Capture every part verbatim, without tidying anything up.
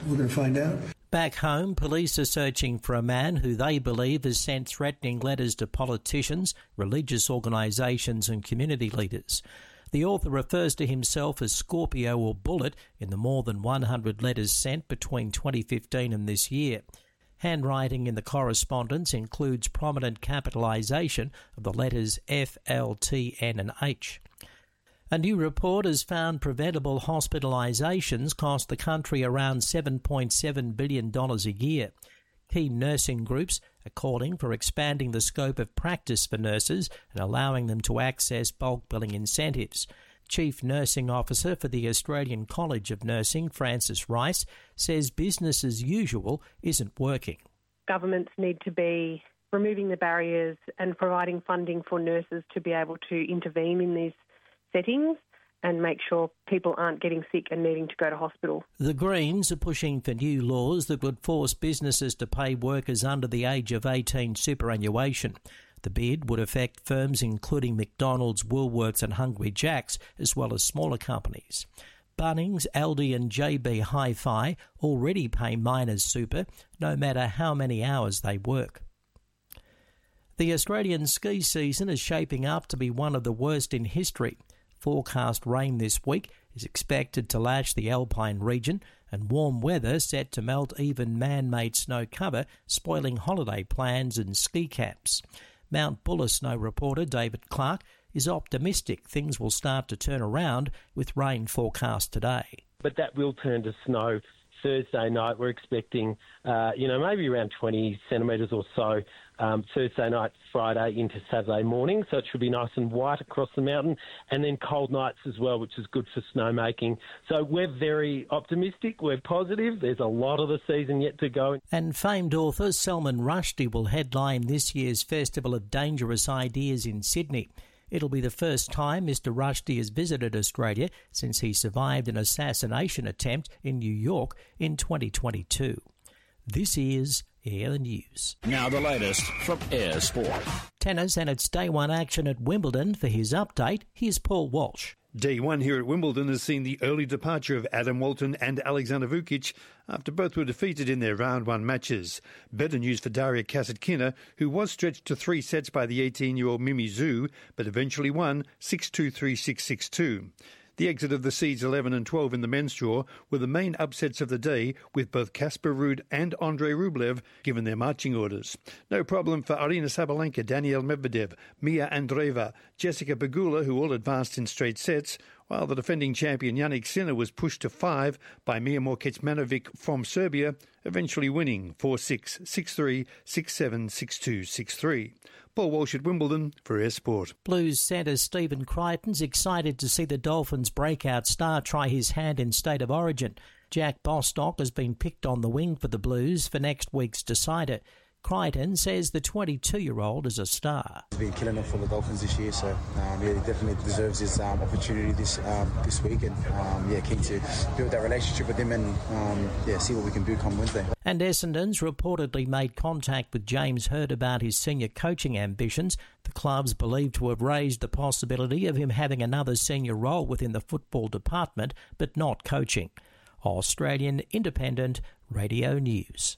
we're going to find out. Back home, police are searching for a man who they believe has sent threatening letters to politicians, religious organisations and community leaders. The author refers to himself as Scorpio or Bullet in the more than one hundred letters sent between twenty fifteen and this year. Handwriting in the correspondence includes prominent capitalisation of the letters F, L, T, N and H. A new report has found preventable hospitalisations cost the country around seven point seven billion dollars a year. Key nursing groups are calling for expanding the scope of practice for nurses and allowing them to access bulk billing incentives. Chief Nursing Officer for the Australian College of Nursing, Frances Rice, says business as usual isn't working. Governments need to be removing the barriers and providing funding for nurses to be able to intervene in these settings and make sure people aren't getting sick and needing to go to hospital. The Greens are pushing for new laws that would force businesses to pay workers under the age of eighteen superannuation. The bid would affect firms including McDonald's, Woolworths and Hungry Jack's, as well as smaller companies. Bunnings, Aldi and J B Hi-Fi already pay miners super, no matter how many hours they work. The Australian ski season is shaping up to be one of the worst in history. Forecast rain this week is expected to lash the Alpine region, and warm weather set to melt even man-made snow cover, spoiling holiday plans and ski camps. Mount Buller snow reporter David Clark is optimistic things will start to turn around with rain forecast today. But that will turn to snow Thursday night. We're expecting, uh, you know, maybe around twenty centimetres or so um, Thursday night, Friday into Saturday morning. So it should be nice and white across the mountain, and then cold nights as well, which is good for snowmaking. So we're very optimistic. We're positive. There's a lot of the season yet to go. And famed author Salman Rushdie will headline this year's Festival of Dangerous Ideas in Sydney. It'll be the first time Mister Rushdie has visited Australia since he survived an assassination attempt in New York in twenty twenty-two. This is Air News. Now the latest from Air Sport. Tennis and its day one action at Wimbledon. For his update, here's Paul Walsh. Day one here at Wimbledon has seen the early departure of Adam Walton and Alexander Vukic after both were defeated in their round one matches. Better news for Daria Kasatkina, who was stretched to three sets by the eighteen-year-old Mimi Zhu, but eventually won six two, three six, six two. The exit of the seeds eleven and twelve in the men's draw were the main upsets of the day, with both Casper Ruud and Andrei Rublev given their marching orders. No problem for Arina Sabalenka, Daniil Medvedev, Mia Andreeva, Jessica Pegula, who all advanced in straight sets, while the defending champion Jannik Sinner was pushed to five by Mijomir Kecmanovic from Serbia, eventually winning four six, six three, six seven, six two, six three. Paul Walsh at Wimbledon for Air Sport. Blues centre Stephen Crichton's excited to see the Dolphins' breakout star try his hand in State of Origin. Jack Bostock has been picked on the wing for the Blues for next week's decider. Crichton says the twenty-two-year-old is a star. He's been killing it for the Dolphins this year, so um, yeah, he definitely deserves his um, opportunity this um, this week, and um, yeah, keen to build that relationship with him and um, yeah, see what we can do come Wednesday. And Essendon's reportedly made contact with James Hird about his senior coaching ambitions. The club's believed to have raised the possibility of him having another senior role within the football department, but not coaching. Australian Independent Radio News.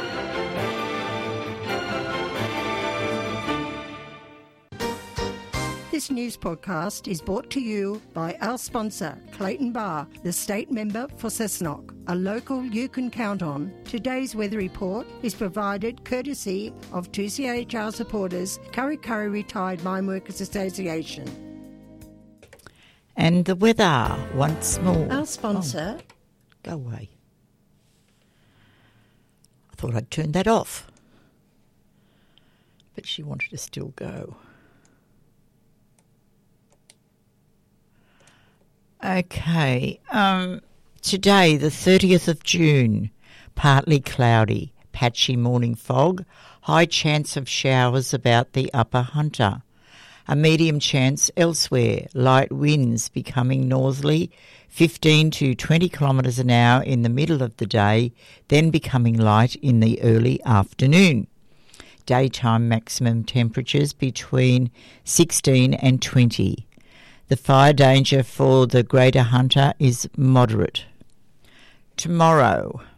This news podcast is brought to you by our sponsor, Clayton Bar, the state member for Cessnock, a local you can count on. Today's weather report is provided courtesy of two C H R supporters, Curry Curry Retired Mine Workers Association. And the weather once more. Our sponsor... Oh, go away. I thought I'd turned that off. But she wanted to still go. Okay, um, today, the thirtieth of June, partly cloudy, patchy morning fog, high chance of showers about the Upper Hunter. A medium chance elsewhere, light winds becoming northerly, fifteen to twenty kilometres an hour in the middle of the day, then becoming light in the early afternoon. Daytime maximum temperatures between sixteen and twenty. The fire danger for the Greater Hunter is moderate. Tomorrow,